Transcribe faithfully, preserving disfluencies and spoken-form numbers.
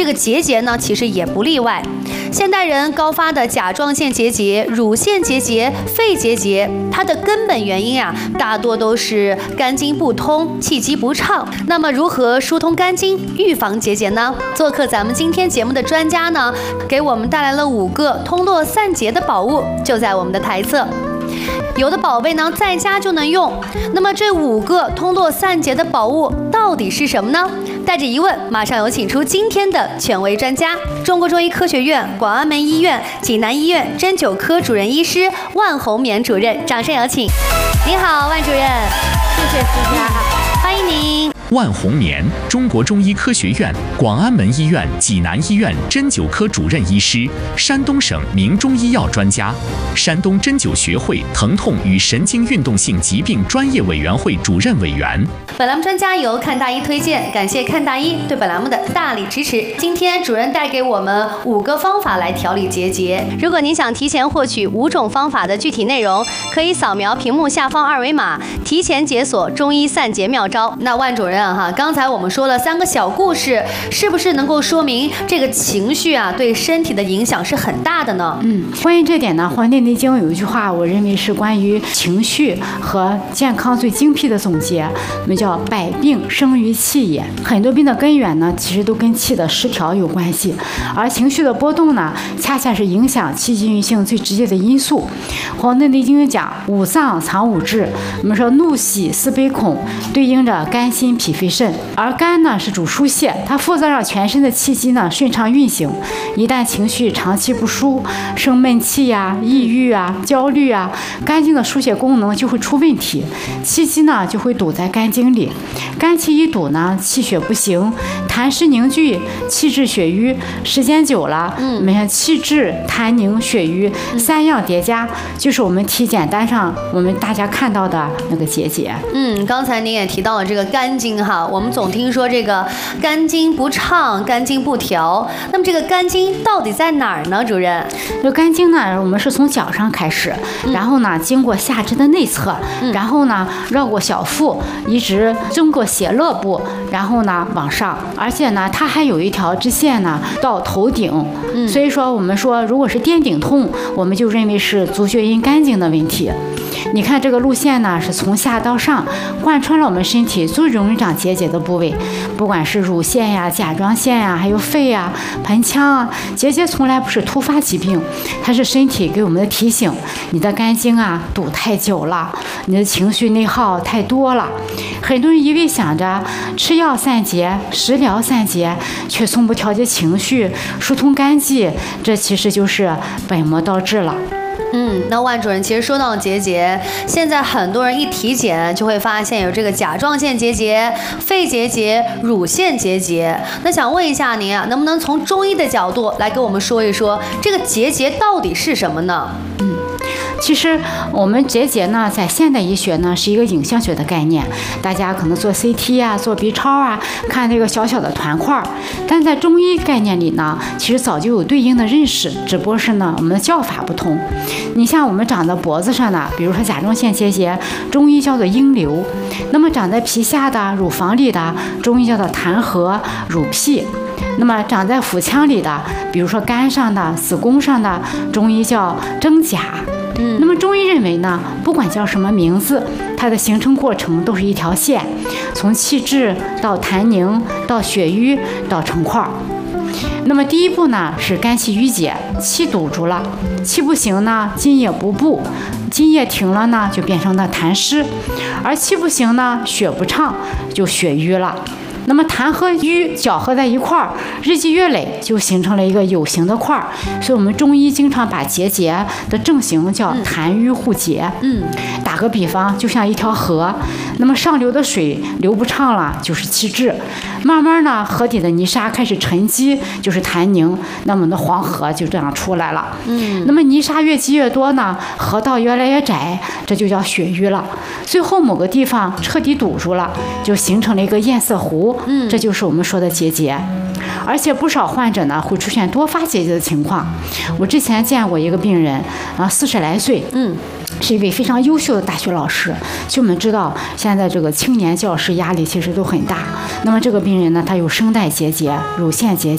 这个结节呢，其实也不例外。现代人高发的甲状腺结节、乳腺结节、肺结节，它的根本原因啊，大多都是肝经不通、气机不畅。那么如何疏通肝经，预防结节呢？做客咱们今天节目的专家呢，给我们带来了五个通络散结的宝物，就在我们的台侧。有的宝贝呢，在家就能用。那么这五个通络散结的宝物到底是什么呢？带着疑问，马上有请出今天的权威专家——中国中医科学院广安门医院济南医院针灸科主任医师万红棉主任，掌声有请。你好，万主任。 谢谢思佳， 欢迎您。 万红棉，中国中医科学院广安门医院济南医院针灸科主任医师，山东省名中医药专家，山东针灸学会疼痛与神经运动性疾病专业委员会主任委员。 本栏目专家由看大医推荐，感谢看大医对本栏目的大力支持。今天主任带给我们五个方法来调理结节。如果您想提前获取五种方法的具体内容，可以扫描屏幕下方二维码，提前解锁中医散结妙招。那万主任哈，刚才我们说了三个小故事，是不是能够说明这个情绪啊对身体的影响是很大的呢？ 嗯，关于这点呢，《黄帝内经》有一句话，我认为是关于情绪和健康最精辟的总结，我们叫百病生于气也。很多病的根源呢，其实都跟气的失调有关系，而情绪的波动呢，恰恰是影响气机运行最直接的因素。《黄帝内经》讲五脏藏五志，我们说怒喜思悲恐对应着肝心脾肺肾，而肝呢是主疏泄，它负责让全身的气机呢顺畅运行。一旦情绪长期不舒，生闷气呀、抑郁啊、焦虑啊，肝经的疏泄功能就会出问题，气机呢就会堵在肝经里。肝气一堵呢，气血不行，痰湿凝聚，气滞血瘀，时间久了，嗯，我们看气滞、痰凝、血瘀三样叠加，就是我们体检单上我们大家看到的那个结节。 嗯，刚才您也提到了这个肝经哈，我们总听说这个肝经不畅、肝经不调，那么这个肝经到底在哪儿呢？主任， 这肝经呢，我们是从脚上开始，然后呢经过下肢的内侧，嗯、然后呢绕过小腹，一直经过胁肋部，然后呢往上，而且呢它还有一条支线呢到头顶。嗯、所以说我们说，如果是颠顶痛，我们就认为是足厥阴肝经的问题。你看这个路线呢，是从下到上，贯穿了我们身体最容易长结节的部位，不管是乳腺呀、甲状腺呀，还有肺呀、盆腔啊，结节从来不是突发疾病，它是身体给我们的提醒，你的肝经啊堵太久了，你的情绪内耗太多了。很多人一味想着吃药散结、食疗散结，却从不调节情绪、疏通肝气，这其实就是本末倒置了。 嗯，那万主任，其实说到结节，现在很多人一体检就会发现有这个甲状腺结节、肺结节、乳腺结节。那想问一下您啊，能不能从中医的角度来跟我们说一说这个结节到底是什么呢？ 嗯。其实我们结节呢，在现代医学呢是一个影像学的概念，大家可能做 C T 啊、做 B 超啊，看这个小小的团块，但在中医概念里呢，其实早就有对应的认识，只不过是呢我们的叫法不同。你像我们长在脖子上的，比如说甲状腺结节，中医叫做阴瘤；那么长在皮下的、乳房里的，中医叫做痰核、乳癖；那么长在腹腔里的，比如说肝上的、子宫上的，中医叫真假。嗯，那么中医认为呢，不管叫什么名字，它的形成过程都是一条线，从气滞到痰凝到血瘀到成块。那么第一步呢是肝气郁结，气堵住了，气不行呢，津液不布，津液停了呢，就变成了痰湿，而气不行呢，血不畅，就血瘀了。那么痰和瘀搅合在一块儿，日积月累就形成了一个有形的块儿，所以我们中医经常把结节的症型叫痰瘀互结。嗯，打个比方，就像一条河，那么上流的水流不畅了，就是气滞，慢慢呢，河底的泥沙开始沉积，就是痰凝，那么的黄河就这样出来了。嗯，那么泥沙越积越多呢，河道越来越窄，这就叫血瘀了。最后某个地方彻底堵住了，就形成了一个堰塞湖。嗯，这就是我们说的结节。而且不少患者呢会出现多发结节的情况。我之前见过一个病人啊，四十来岁，嗯，是一位非常优秀的大学老师。就我们知道，现在这个青年教师压力其实都很大。那么这个病人呢，他有声带结节、乳腺结节。